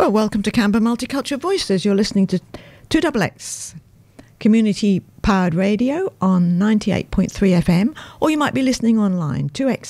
Well, welcome to Canberra Multicultural Voices. You're listening to 2XX community-powered radio on 98.3 FM, or you might be listening online,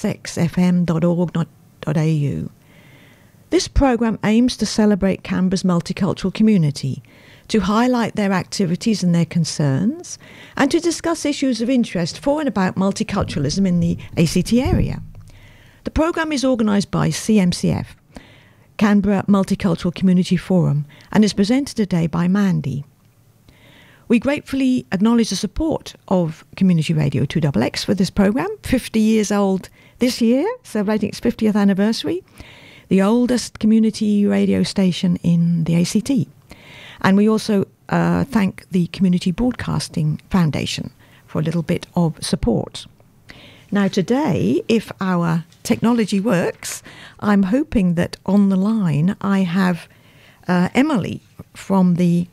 2xxfm.org.au. This programme aims to celebrate Canberra's multicultural community, to highlight their activities and their concerns, and to discuss issues of interest for and about multiculturalism in the ACT area. The programme is organised by CMCF, Canberra Multicultural Community Forum, and is presented today by Mandy. We gratefully acknowledge the support of Community Radio 2XX for this programme, 50 years old this year, celebrating its 50th anniversary, the oldest community radio station in the ACT. And we also thank the Community Broadcasting Foundation for a little bit of support. Now today, if our technology works, I'm hoping that on the line I have Emily from the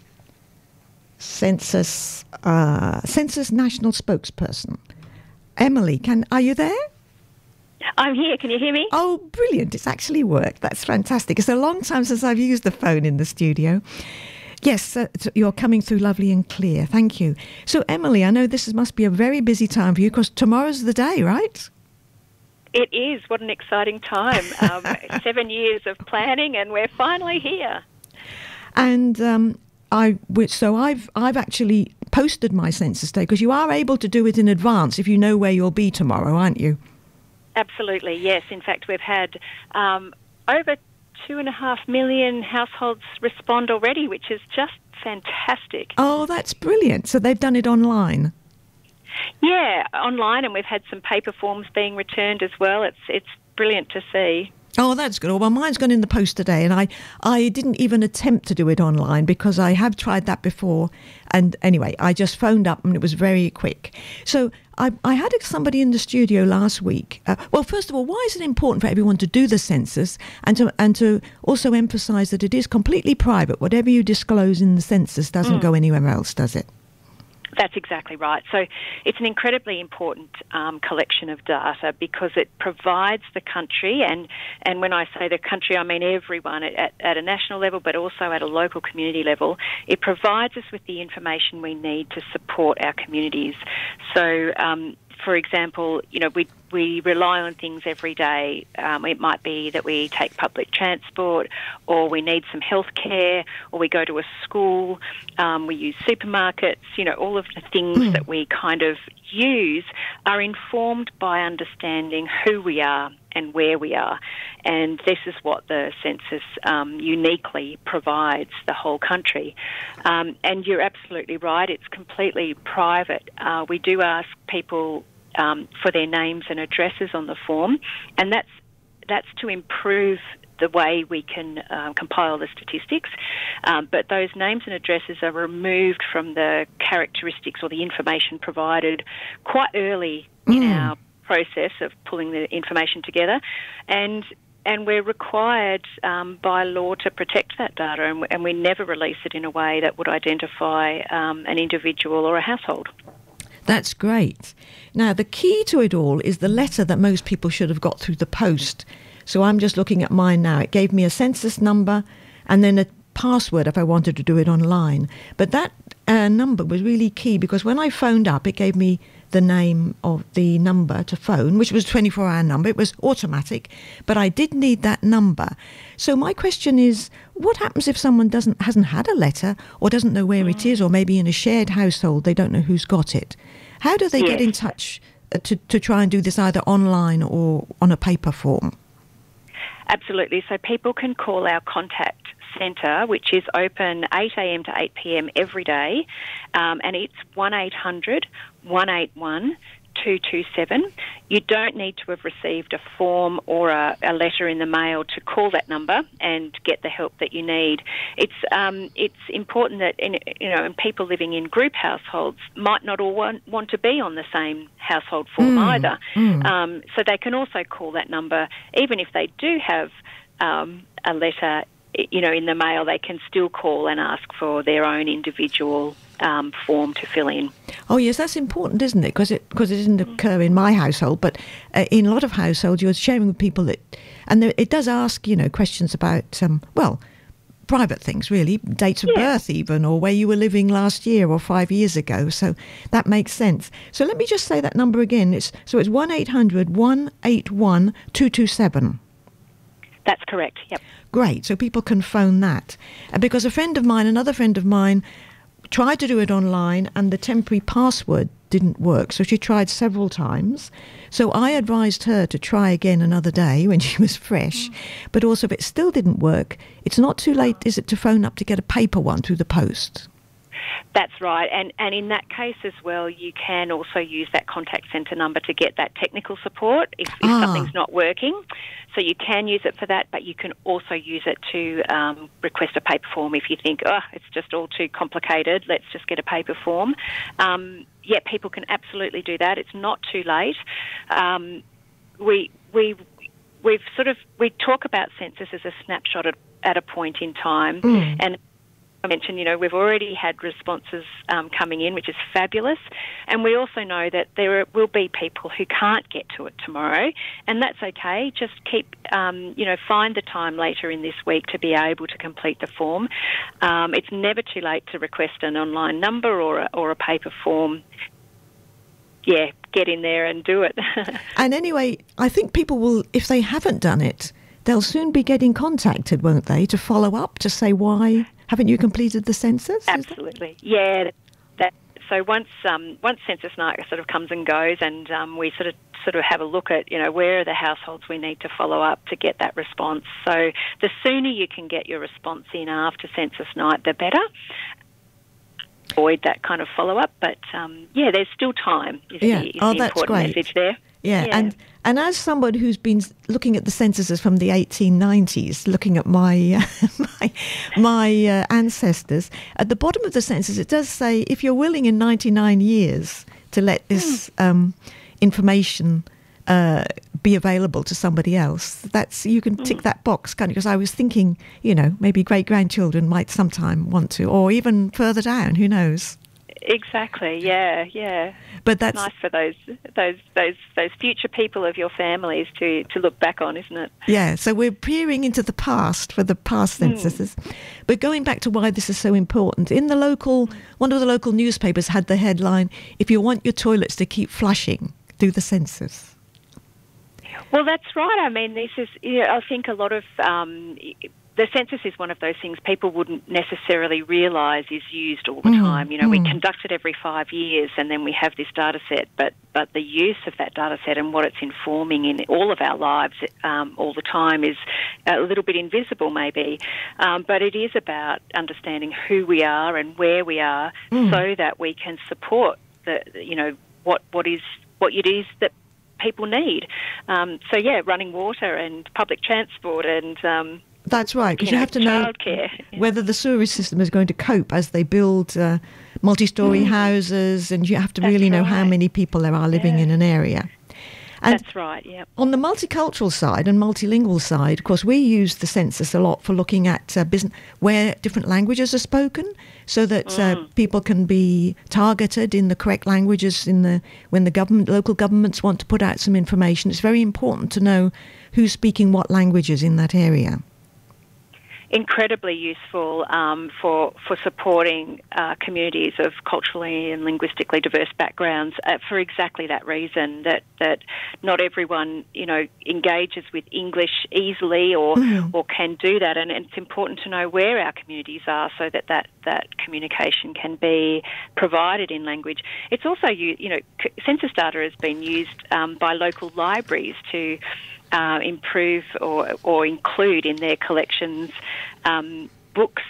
Census National Spokesperson. Emily, are you there? I'm here. Can you hear me? Oh, brilliant. It's actually worked. That's fantastic. It's a long time since I've used the phone in the studio. Yes, you're coming through lovely and clear. Thank you. So, Emily, I know this must be a very busy time for you because tomorrow's the day, right? It is. What an exciting time. 7 years of planning and we're finally here. And I've actually posted my census day because you are able to do it in advance if you know where you'll be tomorrow, aren't you? Absolutely, yes. In fact, we've had over 2.5 million households respond already, which is just fantastic. Oh, that's brilliant. So they've done it online? Yeah, online, and we've had some paper forms being returned as well. It's brilliant to see. Oh, that's good. Well, mine's gone in the post today, and I didn't even attempt to do it online because I have tried that before. And anyway, I just phoned up and it was very quick. So I had somebody in the studio last week. Well, first of all, why is it important for everyone to do the census and to also emphasise that it is completely private? Whatever you disclose in the census doesn't go anywhere else, does it? That's exactly right. So it's an incredibly important collection of data because it provides the country, and when I say the country, I mean everyone at a national level, but also at a local community level. It provides us with the information we need to support our communities. So, for example, we rely on things every day. It might be that we take public transport, or we need some health care, or we go to a school, we use supermarkets. All of the things that we kind of use are informed by understanding who we are and where we are. And this is what the census uniquely provides the whole country. And you're absolutely right, it's completely private. We do ask people for their names and addresses on the form, and that's to improve the way we can compile the statistics. But those names and addresses are removed from the characteristics or the information provided quite early in our process of pulling the information together, and we're required by law to protect that data, and we never release it in a way that would identify an individual or a household. That's great. Now, the key to it all is the letter that most people should have got through the post. So I'm just looking at mine now. It gave me a census number and then a password if I wanted to do it online. But that number was really key because when I phoned up, it gave me the name of the number to phone, which was a 24-hour number. It was automatic, but I did need that number. So my question is, what happens if someone hasn't had a letter or doesn't know where it is, or maybe in a shared household they don't know who's got it? How do they get in touch to try and do this either online or on a paper form? Absolutely. So people can call our contact centre, which is open 8 a.m. to 8 p.m. every day, and it's 1-800-181-227. You don't need to have received a form or a letter in the mail to call that number and get the help that you need. It's important that and people living in group households might not all want to be on the same household form either. So they can also call that number, even if they do have a letter in the mail. They can still call and ask for their own individual form to fill in. Oh yes, that's important, isn't it? Because it didn't occur in my household, but in a lot of households, you're sharing with people that, and it does ask questions about private things, really, dates of birth even, or where you were living last year or 5 years ago. So that makes sense. So let me just say that number again. It's 1-800-181-227. That's correct, yep. Great, so people can phone that. Because another friend of mine, tried to do it online and the temporary password didn't work. So she tried several times. So I advised her to try again another day when she was fresh. But also, if it still didn't work, it's not too late, is it, to phone up to get a paper one through the post? That's right. And in that case as well, you can also use that contact centre number to get that technical support if something's not working. So you can use it for that, but you can also use it to request a paper form if you think, it's just all too complicated, let's just get a paper form. People can absolutely do that. It's not too late. We talk about census as a snapshot at a point in time, and I mentioned, we've already had responses coming in, which is fabulous. And we also know that there will be people who can't get to it tomorrow, and that's okay. Just keep, find the time later in this week to be able to complete the form. It's never too late to request an online number or a paper form. Yeah, get in there and do it. And anyway, I think people will, if they haven't done it, they'll soon be getting contacted, won't they, to follow up, to say why haven't you completed the census? Absolutely, yeah. So once census night sort of comes and goes, and we sort of have a look at where are the households we need to follow up to get that response. So the sooner you can get your response in after census night, the better. Avoid that kind of follow up, but there's still time. Is the important great message there. Yeah. And as someone who's been looking at the censuses from the 1890s, looking at my my ancestors, at the bottom of the census it does say, if you're willing in 99 years to let this information be available to somebody else, you can tick that box, can't you? Because I was thinking, maybe great-grandchildren might sometime want to, or even further down, who knows? Exactly. Yeah. But that's nice for those future people of your families to look back on, isn't it? Yeah. So we're peering into the past for the past censuses. But going back to why this is so important, one of the local newspapers had the headline, "If you want your toilets to keep flushing, do the census." Well, that's right. I mean, this is. I think a lot of. The census is one of those things people wouldn't necessarily realise is used all the time. We conduct it every 5 years and then we have this data set, but the use of that data set and what it's informing in all of our lives all the time is a little bit invisible maybe. But it is about understanding who we are and where we are so that we can support what it is that people need. Running water and public transport and... That's right, because you have to know whether the sewerage system is going to cope as they build multi-storey houses, and you have to really know how many people there are living in an area. And that's right, yeah. On the multicultural side and multilingual side, of course, we use the census a lot for looking at business where different languages are spoken, so that people can be targeted in the correct languages when the local governments want to put out some information. It's very important to know who's speaking what languages in that area. Incredibly useful for supporting communities of culturally and linguistically diverse backgrounds for exactly that reason, that not everyone engages with English easily or can do that, and it's important to know where our communities are so that communication can be provided in language. It's also census data has been used by local libraries to improve or include in their collections books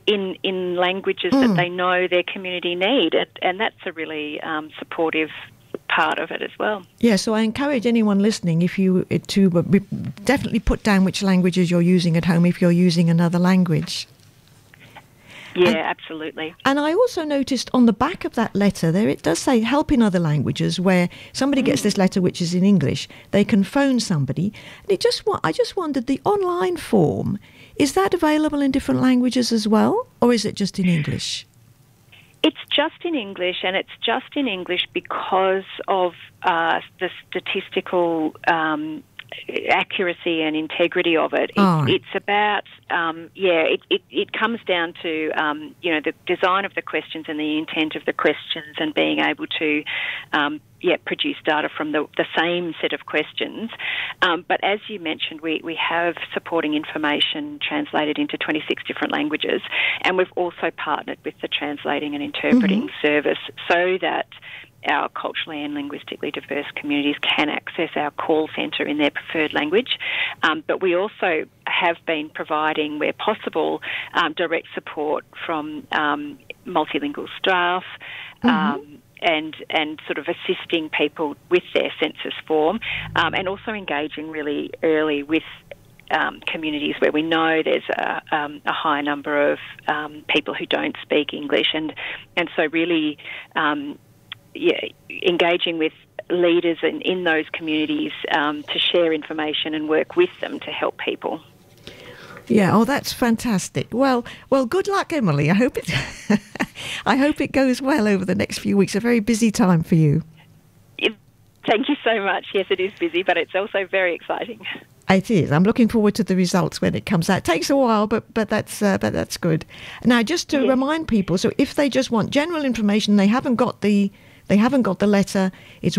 in languages that they know their community need, and that's a really supportive part of it as well. Yeah, so I encourage anyone listening to definitely put down which languages you're using at home if you're using another language. Yeah, absolutely. And I also noticed on the back of that letter there, it does say help in other languages, where somebody gets this letter which is in English, they can phone somebody. And I just wondered, the online form, is that available in different languages as well, or is it just in English? It's just in English, and it's just in English because of the statistical accuracy and integrity of it. It's about, it comes down to, the design of the questions and the intent of the questions, and being able to, produce data from the same set of questions. But as you mentioned, we have supporting information translated into 26 different languages, and we've also partnered with the Translating and Interpreting Service so that our culturally and linguistically diverse communities can access our call centre in their preferred language. But we also have been providing, where possible, direct support from multilingual staff, and sort of assisting people with their census form, and also engaging really early with communities where we know there's a high number of people who don't speak English, and so really engaging with leaders in those communities to share information and work with them to help people. Yeah, that's fantastic. Well, good luck, Emily. I hope it goes well over the next few weeks. A very busy time for you. Thank you so much. Yes, it is busy, but it's also very exciting. It is. I'm looking forward to the results when it comes out. It takes a while, but that's good. Now, just to remind people, so if they just want general information, they haven't got the letter, it's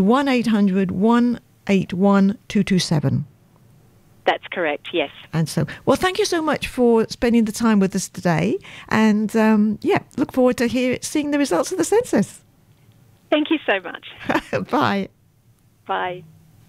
1-800-181-227. That's correct, yes. And so, well, thank you so much for spending the time with us today. And, look forward to seeing the results of the census. Thank you so much. Bye. Bye.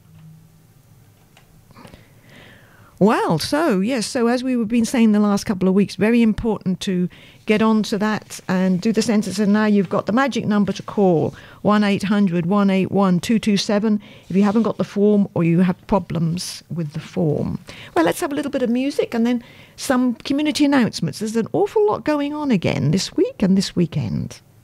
Well, so as we've been saying the last couple of weeks, very important to get on to that and do the census. And now you've got the magic number to call, 1-800-181-227, if you haven't got the form or you have problems with the form. Well, let's have a little bit of music and then some community announcements. There's an awful lot going on again this week and this weekend.